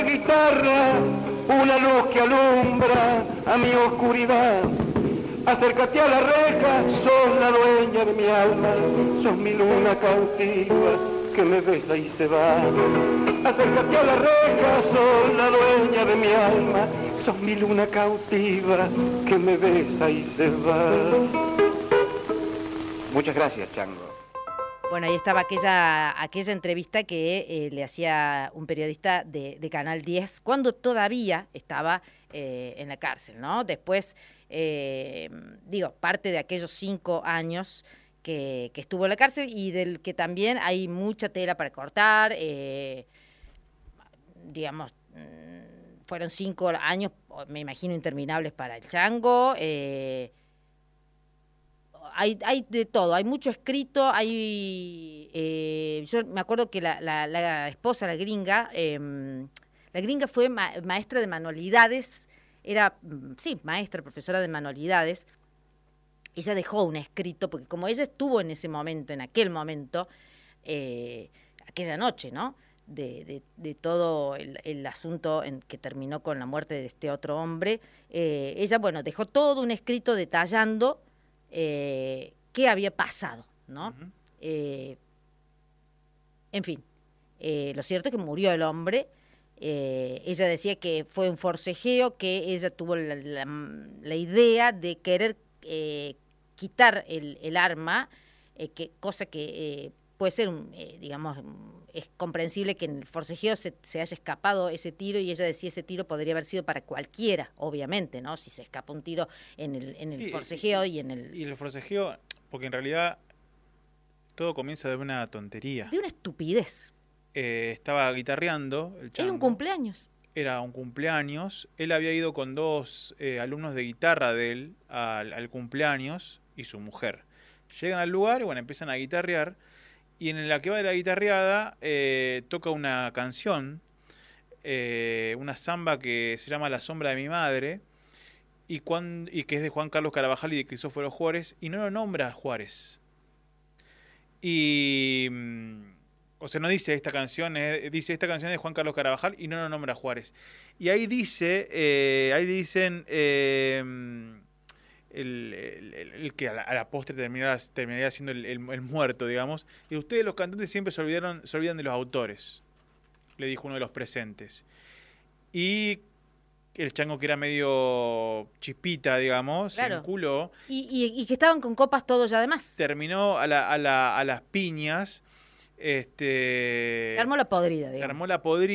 Guitarra, una luz que alumbra a mi oscuridad. Acércate a la reja, sos la dueña de mi alma, sos mi luna cautiva que me besa y se va. Acércate a la reja, sos la dueña de mi alma, sos mi luna cautiva que me besa y se va. Muchas gracias, Chango. Bueno, ahí estaba aquella entrevista que le hacía un periodista de Canal 10 cuando todavía estaba en la cárcel, ¿no? Después, parte de aquellos 5 años que estuvo en la cárcel y del que también hay mucha tela para cortar, fueron 5 años, me imagino, interminables para el Chango. Hay de todo, hay mucho escrito, yo me acuerdo que la esposa, la gringa fue maestra de manualidades, era, maestra, profesora de manualidades. Ella dejó un escrito, porque como ella estuvo en ese momento, en aquel momento, aquella noche, ¿no?, de todo el asunto que terminó con la muerte de este otro hombre, ella, dejó todo un escrito detallando qué había pasado, ¿no? Uh-huh. En fin, lo cierto es que murió el hombre. Ella decía que fue un forcejeo, que ella tuvo la idea de querer quitar el arma, cosa que puede ser, es comprensible que en el forcejeo se haya escapado ese tiro, y ella decía ese tiro podría haber sido para cualquiera, obviamente, ¿no? Si se escapa un tiro en el forcejeo y en el... Y el forcejeo, porque en realidad todo comienza de una tontería. De una estupidez. Estaba guitarreando el Chango. Era un cumpleaños. Era un cumpleaños. Él había ido con 2 alumnos de guitarra de él al cumpleaños y su mujer. Llegan al lugar y empiezan a guitarrear. Y en la que va de la guitarreada toca una canción, una samba que se llama La sombra de mi madre, y que es de Juan Carlos Carabajal y de Crisóforo Juárez, y no lo nombra a Juárez. Y, no dice esta canción, dice esta canción es de Juan Carlos Carabajal y no lo nombra a Juárez. Y ahí dicen... El que a la postre terminaría siendo el muerto, digamos. Y ustedes, los cantantes, siempre se olvidan de los autores, le dijo uno de los presentes. Y el Chango, que era medio chispita, digamos, claro, se enculó. Y que estaban con copas todos ya, además. Terminó a las piñas. Se armó la podrida, digamos. Se armó la podrida.